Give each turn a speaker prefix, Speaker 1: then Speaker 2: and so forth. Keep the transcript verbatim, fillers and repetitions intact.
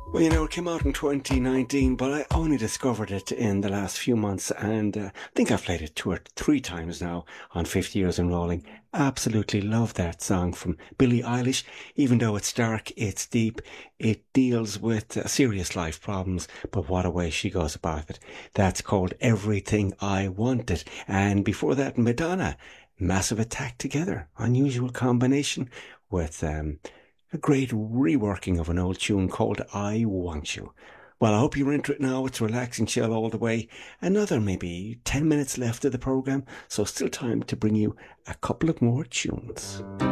Speaker 1: Well, you know, it came out in twenty nineteen, but I only discovered it in the last few months, and uh, I think I've played it two or three times now on fifty Years and Rolling. Absolutely love that song from Billie Eilish. Even though it's dark, it's deep, it deals with uh, serious life problems, but what a way she goes about it. That's called Everything I Wanted. And before that, Madonna, Massive Attack Together. Unusual combination with um, a great reworking of an old tune called I Want You. Well, I hope you're into it now. It's relaxing chill all the way. Another maybe ten minutes left of the programme, so still time to bring you a couple of more tunes.